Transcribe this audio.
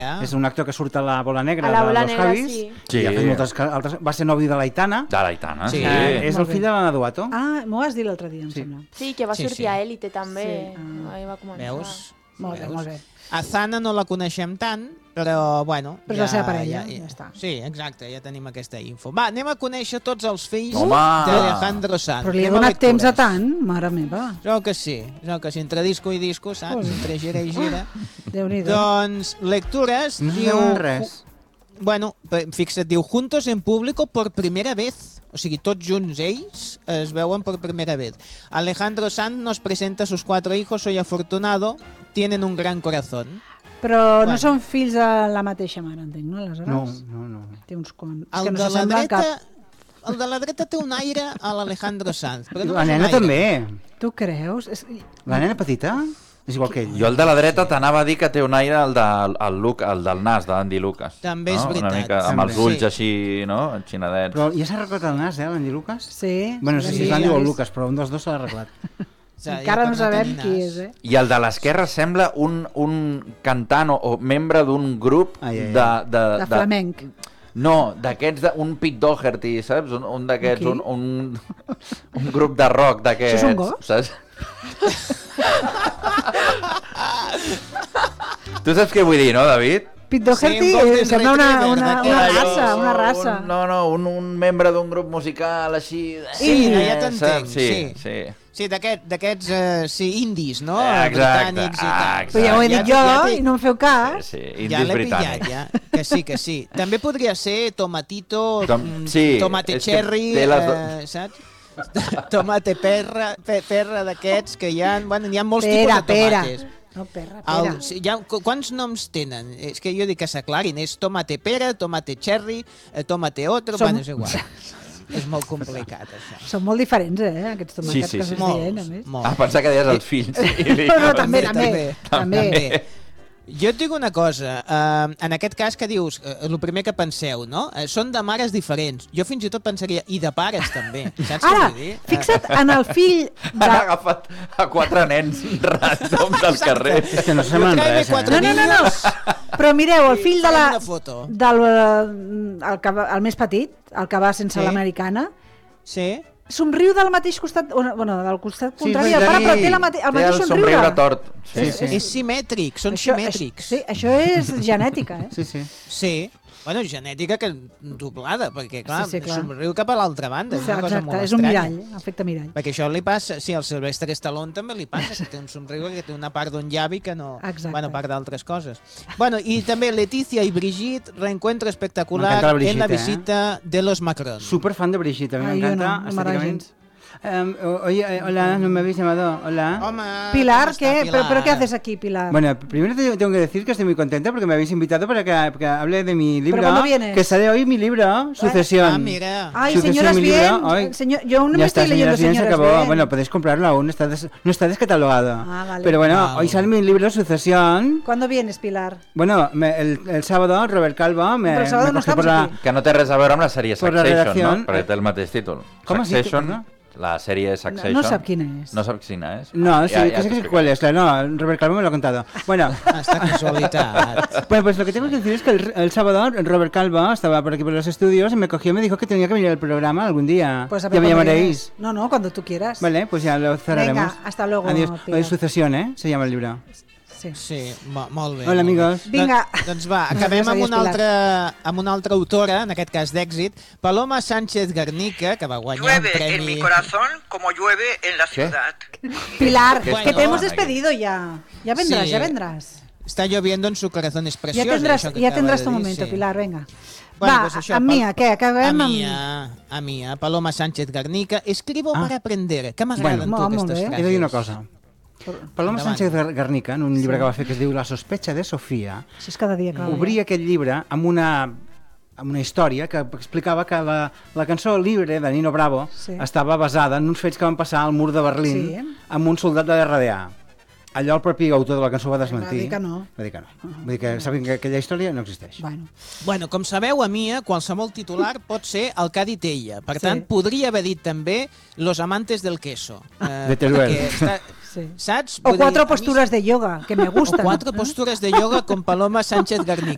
És un actor que surt a la Bola Negra A la Bola dels Negra, Javis. sí. I ha fet moltes altres... Va ser novi de l'Aitana. De l'Aitana, sí. És el fill de l'Anna Duato. Ah, m'ho vas dir l'altre dia, em sembla. Sí, que va sortir a Élite també. Sí. Ahí va començar. Veus? Molt bé, molt bé. A Zana no la coneixem tant, però bueno... Però és la seva parella, ja està. Sí, exacte, ja tenim aquesta info. Va, anem a conèixer tots els fills Home! d'Alejandro Sanz. Però li ha donat temps a tant, mare meva. Jo que sí, entre disco i disco, saps? Entre gira i gira. Déu-n'hi-do. Doncs, lectures... No diu... diuen res. Bueno, fixa't, diu, juntos en público por primera vez. O sigui, tots junts ells es veuen por primera vez. Alejandro Sanz nos presenta a sus 4 hijos, soy afortunado, tienen un gran corazón. Però no són fills de la mateixa mare, entenc, no? Aleshores? No. Té uns quants. El que no de la s'assemblen dreta... cap. El de la dreta té un aire a l'Alejandro Sanz. Però no La és un nena aire. també. Tu creus? La nena petita? És igual que ell. Jo el de la dreta t'anava a dir que té un aire el del nas, d'Andy Lucas. També és no? veritat. Una mica amb els També. ulls així, no? Enxinadets. Però ja s'ha arreglat el nas, l'Andy Lucas? Sí. Bueno, no sé si sí, és l'Andy ja o el vist. Lucas, però un dels dos s'ha arreglat. Ja, Encara ja no per sabem tenir qui nas. és, eh? I el de l'esquerra sembla un cantant o membre d'un grup De flamenc. No, d'aquests, un Pete Doherty, saps? Un d'aquests, Qui? un grup de rock d'aquests. Això és un gos? Saps? Tu saps què vull dir, no, David? Pete Doherty Sí, un Golden sembla Retriever, una raça. Un membre d'un grup musical així... Sí, ja t'entenc, saps? sí. Sí, d'aquests, sí, indis, no? Exacte, Britànics i tal. Però ja ho he dit jo Ja i no em feu cas. Sí, Ja indis l'he pillat, britànics. ja. Que sí. També podria ser tomatito, sí, tomate és que cherry, té les saps? Tomate perra d'aquests que hi ha... Bueno, hi ha molts tipus de tomates. No, pera. Quants noms tenen? És que jo dic que s'aclarin. És tomate pera, tomate cherry, tomate otro... Bueno, és igual. És molt complicat, això. Són molt diferents, aquests tomàquets que estàs dient, a més. Molt. Pensar que deies els fills. No, també. Jo et dic una cosa, en aquest cas que dius, el primer que penseu, no? Són de mares diferents. Jo fins i tot pensaria, i de pares també. Saps què Ara, vull dir? fixa't en el fill Han agafat a 4 nens random del carrer. És que no semblen Tráeme res, 4 No. Però mireu, el fill de Una foto. el més petit, el que va sense Sí. l'americana, Sí? somriu del mateix costat, bueno, del costat Sí, contrari, és el pare, veritat. però té el mateix Té el somriure. somriure tort. Sí. És simètric, són simètrics. Sí, això és genètica, eh? Sí. Sí. Bueno, genètica que doblada, perquè clar, Sí, clar. somriu cap a l'altra banda. És una cosa Exacte, molt és un estranya. mirall, efecte mirall. Perquè això li passa, sí, al Sylvester Stallone també li passa, que té un somriure que té una part d'un llavi que no... Exacte. Bueno, part d'altres coses. Bueno, i també Leticia y Brigitte, reencuentro espectacular M'encanta la en la Brigitte, visita de los Macron. Súper fan de Brigitte, a mí me Yo encanta. no m'agrada estéticamente. gens. Oye, hola, no me habéis llamado. Hola. Home, Pilar, com està, ¿qué? Pilar? ¿Pero qué haces aquí, Pilar? Bueno, primero te tengo que decir que estoy muy contenta porque me habéis invitado para que hable de mi libro. ¿Cuándo vienes? Que sale hoy mi libro, Sucesión. Ah, mira. Ay, Sucesión, señoras mi libro, bien. hoy. Yo aún no me estoy leyendo Señoras bien, se señoras acabó. bien. Bueno, podéis comprarlo aún, no está descatalogado. Ah, vale. Pero bueno, Ah, hoy sale mi libro Sucesión. ¿Cuándo vienes, Pilar? Bueno, el sábado Robert Calvo me, Pero el sábado me no cogió estamos por la... aquí. Que no té res a veure amb la sèrie Per la Succession, redacció. no? Perquè té el mateix títol. Com has dit? Succession, Perdó? la sèrie Succession. No sab quina és. No saps quina és? No, sí, Ja que sé t'explico. cuál es. Claro, no, Robert Calvo me lo ha contado. Bueno, Esta casualitat. bueno, pues lo que tengo que decir es que el sábado Robert Calvo estaba por aquí por los estudios y me cogió y me dijo que tenía que venir al programa algún día. Pues a ya ver me cuándo llamaréis. vienes. No, cuando tú quieras. Vale, pues ya lo cerraremos. Venga, hasta luego, Adiós. Pilar. Sucesión, ¿eh? Se llama el libro. Sí. Sí, molt bé. Hola, molt bé. amigos. Vinga. Doncs va, acabem amb Adiós, una altra autora, en aquest cas d'èxit, Paloma Sánchez Garnica, que va guanyar un Llueve premi... en mi corazón como llueve en la ciudad. Pilar, Bueno, que te hemos aquí. despedido ya. Ya vendrás, Sí. ya vendrás. Està lloviendo en su corazón, és preciós. Ya tendrás, això que ya acaba tendrás de tu dir, momento, sí. Pilar, venga. Bueno, Va, pues això, a mía, ¿qué? Acabem A amb... mía, Paloma Sánchez Garnica. Escribo para aprender. Que m'agraden Bueno, tu molt aquestes bé. frases. He de dir una cosa. Paloma Endavant. Sánchez Garnica, en un llibre que va fer que es diu La sospecha de Sofia, Això és cada dia que obria aquest llibre amb una història que explicava que la cançó Libre de Nino Bravo Sí. estava basada en uns fets que van passar al mur de Berlín Sí. amb un soldat de l'RDA. Allò el propi autor de la cançó va desmentir. Va dir que no. Va dir que no. Vull dir que saben que aquella història no existeix. Bueno, Bueno, com sabeu, a Mia, qualsevol titular pot ser el que ha dit ella. Per Sí. tant, podria haver dit també Los amantes del queso. De Teruel. perquè està- sí. Saps? O Vull dir, cuatro a mi- posturas de yoga, que me O gustan. cuatro posturas de yoga con Paloma Sánchez Garnica.